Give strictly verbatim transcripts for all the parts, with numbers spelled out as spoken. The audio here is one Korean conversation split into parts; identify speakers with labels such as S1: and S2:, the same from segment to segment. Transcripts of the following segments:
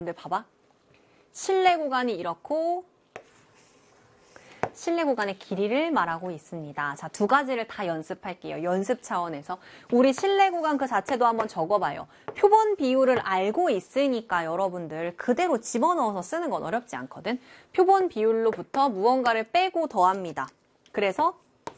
S1: 근데 봐봐. 실내 구간이 이렇고 실내 구간의 길이를 말하고 있습니다. 자, 두 가지를 다 연습할게요. 연습 차원에서. 우리 실내 구간 그 자체도 한번 적어봐요. 표본 비율을 알고 있으니까 여러분들 그대로 집어넣어서 쓰는 건 어렵지 않거든. 표본 비율로부터 무언가를 빼고 더합니다. 그래서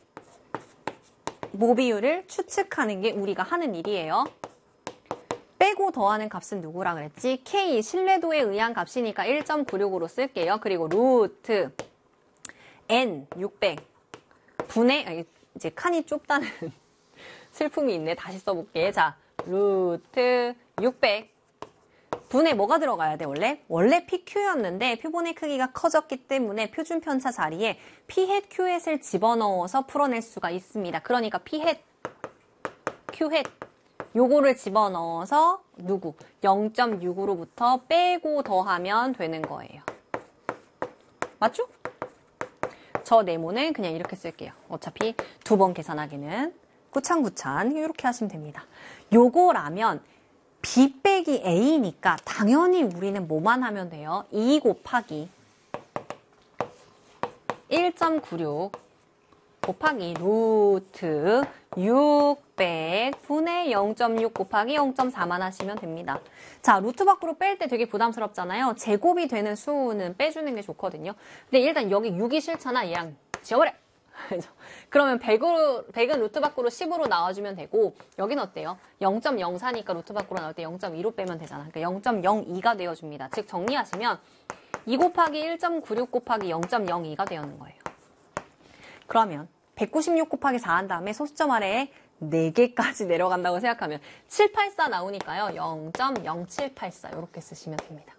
S1: 모 비율을 추측하는 게 우리가 하는 일이에요. 빼고 더하는 값은 누구라 그랬지? K, 신뢰도에 의한 값이니까 일 점 구육으로 쓸게요. 그리고 루트 N 육백 분의, 아니, 이제 칸이 좁다는 슬픔이 있네. 다시 써볼게. 자, 루트 육백 분의 뭐가 들어가야 돼, 원래? 원래 피큐였는데 표본의 크기가 커졌기 때문에 표준 편차 자리에 P햇, Q햇을 집어넣어서 풀어낼 수가 있습니다. 그러니까 P햇, Q햇 요거를 집어넣어서 누구? 영 점 육으로부터 빼고 더하면 되는 거예요. 맞죠? 저 네모는 그냥 이렇게 쓸게요. 어차피 두 번 계산하기는 구찬구찬 이렇게 하시면 됩니다. 요거라면 B 빼기 A니까 당연히 우리는 뭐만 하면 돼요? 이 곱하기 일 점 구육 곱하기 루트 육백 분의 영 점 육 곱하기 영 점 사만 하시면 됩니다. 자, 루트 밖으로 뺄 때 되게 부담스럽잖아요. 제곱이 되는 수는 빼주는 게 좋거든요. 근데 일단 여기 육이 싫잖아. 얘랑 지워버려. 그러면 백으로, 백은 루트 밖으로 십으로 나와주면 되고 여기는 어때요? 영 점 영사니까 루트 밖으로 나올 때 영 점 이로 빼면 되잖아. 그러니까 영 점 영이가 되어줍니다. 즉 정리하시면 이 곱하기 일 점 구육 곱하기 영 점 영이가 되는 거예요. 그러면 백구십육 곱하기 사 한 다음에 소수점 아래에 네 개까지 내려간다고 생각하면 칠백팔십사 나오니까요. 영 점 영칠팔사 이렇게 쓰시면 됩니다.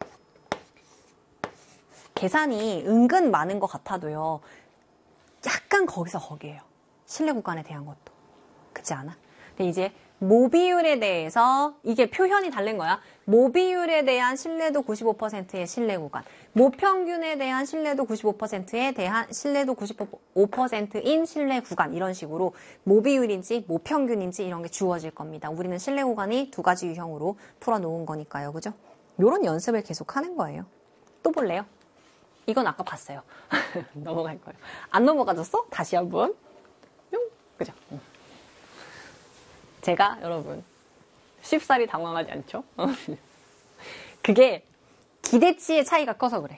S1: 계산이 은근 많은 것 같아도요. 약간 거기서 거기에요. 실내 구간에 대한 것도. 그렇지 않아? 근데 이제 모비율에 대해서 이게 표현이 다른 거야. 모비율에 대한 신뢰도 구십오 퍼센트의 실내 구간, 모평균에 대한 신뢰도 구십오 퍼센트에 대한 신뢰도 구십오 퍼센트인 실내 구간 이런 식으로 모비율인지 모평균인지 이런 게 주어질 겁니다. 우리는 실내 구간이 두 가지 유형으로 풀어놓은 거니까요. 그죠? 이런 연습을 계속 하는 거예요. 또 볼래요? 이건 아까 봤어요. 넘어갈 거예요. 안 넘어가졌어? 다시 한번. 그죠? 제가 여러분 쉽사리 당황하지 않죠? 그게 기대치의 차이가 커서 그래.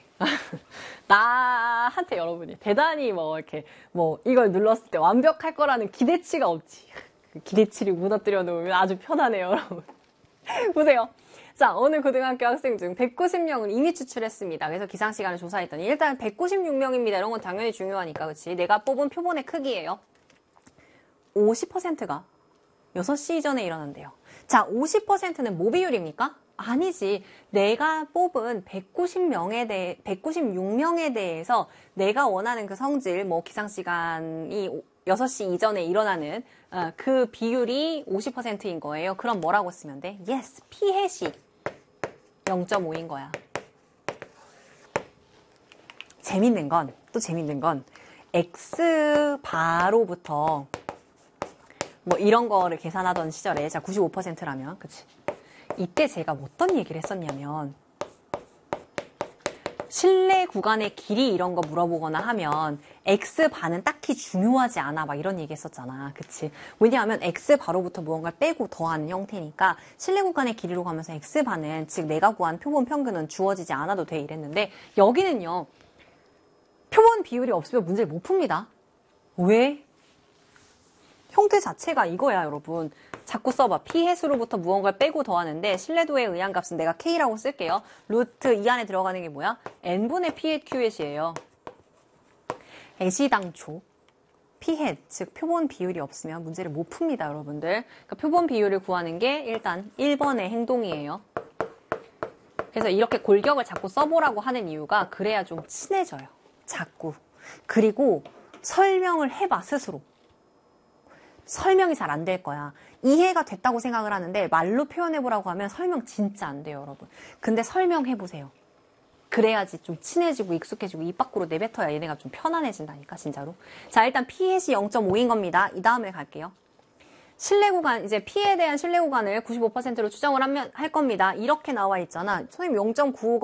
S1: 나한테 여러분이 대단히 뭐 이렇게 뭐 이걸 눌렀을 때 완벽할 거라는 기대치가 없지. 그 기대치를 무너뜨려 놓으면 아주 편하네요, 여러분. 보세요. 자, 오늘 고등학교 학생 중 백구십 명을 이미 추출했습니다. 그래서 기상 시간을 조사했더니 일단 백구십육 명입니다. 이런 건 당연히 중요하니까, 그렇지? 내가 뽑은 표본의 크기예요. 오십 퍼센트가 여섯 시 이전에 일어난대요. 자, 오십 퍼센트는 뭐 비율입니까? 아니지. 내가 뽑은 백구십 명에 대해, 백구십육 명에 대해서 내가 원하는 그 성질, 뭐 기상시간이 여섯 시 이전에 일어나는 어, 그 비율이 오십 퍼센트인 거예요. 그럼 뭐라고 쓰면 돼? Yes, P햇이 영 점 오인 거야. 재밌는 건, 또 재밌는 건 X 바로부터 뭐 이런 거를 계산하던 시절에 자 구십오 퍼센트라면 그치? 이때 제가 어떤 얘기를 했었냐면 실내 구간의 길이 이런 거 물어보거나 하면 X반은 딱히 중요하지 않아 막 이런 얘기 했었잖아. 그치? 왜냐하면 X바로부터 무언가를 빼고 더하는 형태니까 실내 구간의 길이로 가면서 X반은 즉 내가 구한 표본 평균은 주어지지 않아도 돼 이랬는데 여기는요. 표본 비율이 없으면 문제를 못 풉니다. 왜? 형태 자체가 이거야, 여러분. 자꾸 써봐. P햇으로부터 무언가를 빼고 더하는데 신뢰도에 의한 값은 내가 K라고 쓸게요. 루트 이 안에 들어가는 게 뭐야? N분의 P햇 Q햇이에요. 애시당초 P햇, 즉 표본 비율이 없으면 문제를 못 풉니다, 여러분들. 그러니까 표본 비율을 구하는 게 일단 일 번의 행동이에요. 그래서 이렇게 골격을 자꾸 써보라고 하는 이유가 그래야 좀 친해져요. 자꾸. 그리고 설명을 해봐, 스스로. 설명이 잘 안 될 거야. 이해가 됐다고 생각을 하는데 말로 표현해보라고 하면 설명 진짜 안 돼요, 여러분. 근데 설명해보세요. 그래야지 좀 친해지고 익숙해지고 입 밖으로 내뱉어야 얘네가 좀 편안해진다니까, 진짜로. 자, 일단 P햇이 영 점 오인 겁니다. 이 다음에 갈게요. 신뢰 구간, 이제 P에 대한 신뢰 구간을 구십오 퍼센트로 추정을 하면, 할 겁니다. 이렇게 나와 있잖아. 선생님 영 점 구오가